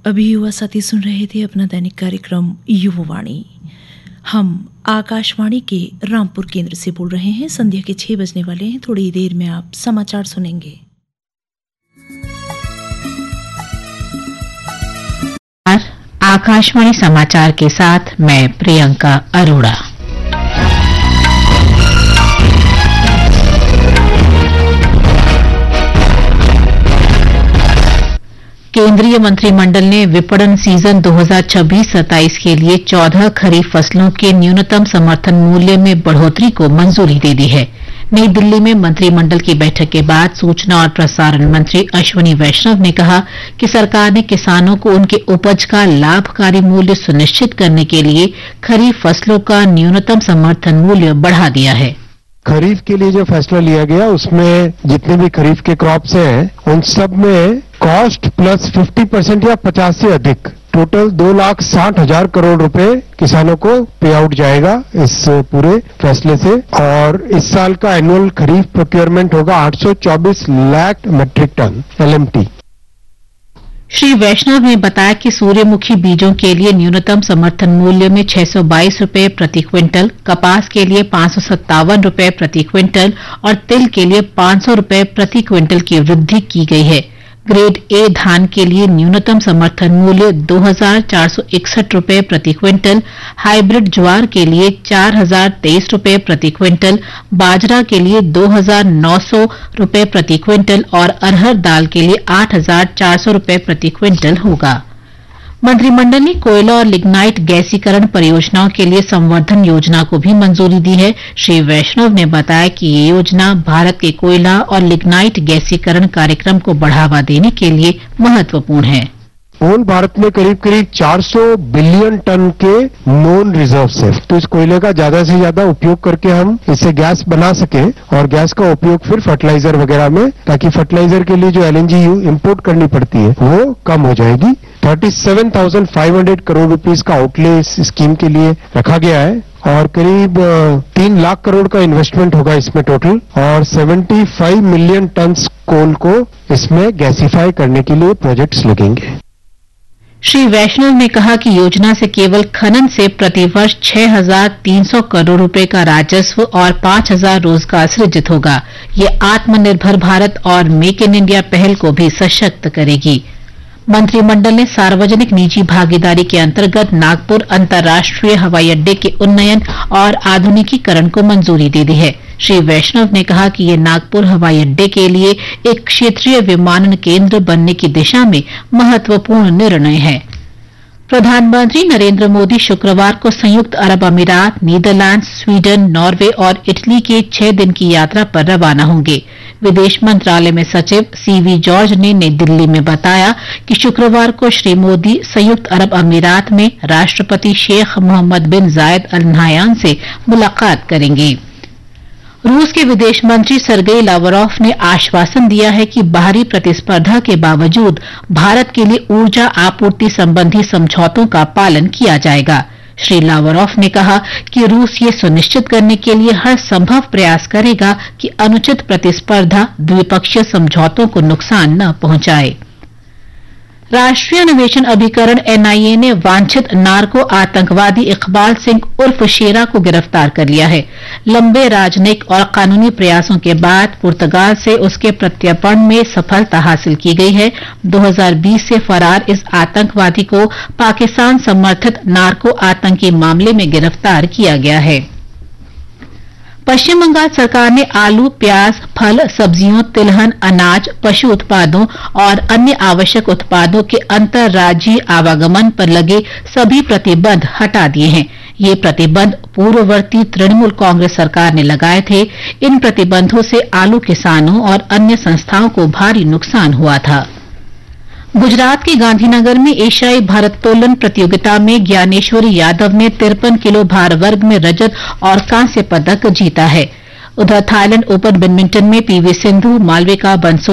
अभी युवा साथी सुन रहे थे अपना दैनिक कार्यक्रम युववाणी। हम आकाशवाणी के रामपुर केंद्र से बोल रहे हैं। संध्या के 6 बजने वाले हैं। थोड़ी देर में आप समाचार सुनेंगे। आकाशवाणी समाचार के साथ मैं प्रियंका अरोड़ा। केंद्रीय मंत्रिमंडल ने विपणन सीजन 2026-27 के लिए 14 खरीफ फसलों के न्यूनतम समर्थन मूल्य में बढ़ोतरी को मंजूरी दे दी है। नई दिल्ली में मंत्रिमंडल की बैठक के बाद सूचना और प्रसारण मंत्री अश्विनी वैष्णव ने कहा कि सरकार ने किसानों को उनके उपज का लाभकारी मूल्य सुनिश्चित करने के लिए खरीफ फसलों का न्यूनतम समर्थन मूल्य बढ़ा दिया है। खरीफ के लिए जो फैसला लिया गया उसमें जितने भी खरीफ के क्रॉप्स हैं उन सब में कॉस्ट प्लस 50% या 50 से अधिक टोटल 2,60,000 करोड़ रुपए किसानों को पे आउट जाएगा इस पूरे फैसले से। और इस साल का एनुअल खरीफ प्रोक्योरमेंट होगा 824 lakh metric ton LMT। Shri वैष्णव ने बताया कि सूर्यमुखी बीजों के लिए न्यूनतम समर्थन मूल्य में 622 रुपए प्रति क्विंटल, कपास के लिए 557 रुपए प्रति क्विंटल और तिल के लिए 500 रुपए प्रति क्विंटल की वृद्धि की गई है। ग्रेड ए धान के लिए न्यूनतम समर्थन मूल्य 2,461 रुपए प्रति क्विंटल, हाइब्रिड ज्वार के लिए 4,023 रुपए प्रति क्विंटल, बाजरा के लिए 2,900 रुपए प्रति क्विंटल और अरहर दाल के लिए 8,400 रुपए प्रति क्विंटल होगा। मंत्रिमंडल ने कोयला और लिग्नाइट गैसीकरण परियोजनाओं के लिए संवर्धन योजना को भी मंजूरी दी है। श्री वैष्णव ने बताया कि ये योजना भारत के कोयला और लिग्नाइट गैसीकरण कार्यक्रम को बढ़ावा देने के लिए महत्वपूर्ण है। होल भारत में करीब करीब 400 बिलियन टन के नॉन रिजर्व्स है, तो इस कोयले का ज्यादा से ज्यादा उपयोग करके हम इससे गैस बना सके और गैस का उपयोग फिर फर्टिलाइजर वगैरह में, ताकि फर्टिलाइजर के लिए जो LNG इंपोर्ट करनी पड़ती है वो कम हो जाएगी। 37,500 करोड़ रुपीस का आउटले इस स्कीम के लिए रखा गया है और करीब 3 लाख करोड़ का इन्वेस्टमेंट होगा इसमें टोटल और 75 मिलियन टन कोल को इसमें गैसीफाई करने के लिए प्रोजेक्ट्स लगेंगे। श्री वैष्णव ने कहा कि योजना से केवल खनन से प्रतिवर्ष 6,300 करोड़ रुपए का राजस्व और 5,000 रोजगार सृजित होगा। ये आत्मनिर्भर भारत और मेक इन इंडिया पहल को भी सशक्त करेगी। मंत्रिमंडल ने सार्वजनिक निजी भागीदारी के अंतर्गत नागपुर अंतर्राष्ट्रीय हवाई अड्डे के उन्नयन और आधुनिकीकरण को मंजूरी दे दी है। श्री वैष्णव ने कहा कि ये नागपुर हवाई अड्डे के लिए एक क्षेत्रीय विमानन केंद्र बनने की दिशा में महत्वपूर्ण निर्णय है। प्रधानमंत्री नरेंद्र मोदी शुक्रवार को संयुक्त अरब अमीरात, नीदरलैंड, स्वीडन, नॉर्वे और इटली के 6 दिन की यात्रा पर रवाना होंगे। विदेश मंत्रालय में सचिव CV जॉर्ज ने नई दिल्ली में बताया कि शुक्रवार को श्री मोदी संयुक्त अरब अमीरात में राष्ट्रपति शेख मोहम्मद बिन जायद अल नहयान से मुलाकात करेंगे। रूस के विदेश मंत्री सर्गेई लावरोफ ने आश्वासन दिया है कि बाहरी प्रतिस्पर्धा के बावजूद भारत के लिए ऊर्जा आपूर्ति संबंधी समझौतों का पालन किया जाएगा। श्री लावरोफ ने कहा कि रूस ये सुनिश्चित करने के लिए हर संभव प्रयास करेगा कि अनुचित प्रतिस्पर्धा द्विपक्षीय समझौतों को नुकसान न पहुंचाए। राष्ट्रीय अन्वेषण अभिकरण NIA ने वांछित नार्को आतंकवादी इकबाल सिंह उर्फ शेरा को गिरफ्तार कर लिया है। लंबे राजनयिक और कानूनी प्रयासों के बाद पुर्तगाल से उसके प्रत्यर्पण में सफलता हासिल की गई है। 2020 से फरार इस आतंकवादी को पाकिस्तान समर्थित नार्को आतंकी मामले में गिरफ्तार किया गया है। पश्चिम बंगाल सरकार ने आलू, प्याज, फल, सब्जियों, तिलहन, अनाज, पशु उत्पादों और अन्य आवश्यक उत्पादों के अंतर्राज्यीय आवागमन पर लगे सभी प्रतिबंध हटा दिए हैं। ये प्रतिबंध पूर्ववर्ती तृणमूल कांग्रेस सरकार ने लगाए थे। इन प्रतिबंधों से आलू किसानों और अन्य संस्थाओं को भारी नुकसान हुआ था। गुजरात के गांधीनगर में एशियाई भारोत्तोलन प्रतियोगिता में ज्ञानेश्वरी यादव ने 53 किलो भार वर्ग में रजत और कांस्य पदक जीता है। उधर थाईलैंड ओपन बैडमिंटन में PV सिंधु, मालविका बंसोड़